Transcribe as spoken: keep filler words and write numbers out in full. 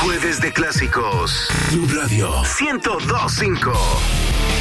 Jueves de Clásicos. Club Radio ciento dos punto cinco.